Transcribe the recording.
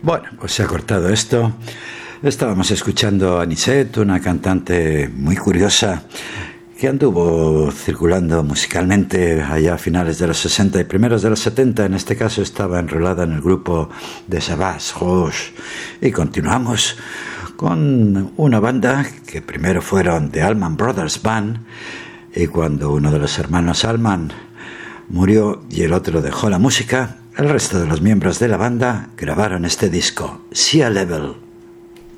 Bueno, pues se ha cortado esto. Estábamos escuchando a Anisette, una cantante muy curiosa que anduvo circulando musicalmente allá a finales de los 60 y primeros de los 70. En este caso estaba enrolada en el grupo de Savage Rose. Y continuamos con una banda que primero fueron The Allman Brothers Band, y cuando uno de los hermanos Allman murió y el otro dejó la música, el resto de los miembros de la banda grabaron este disco, Sea Level.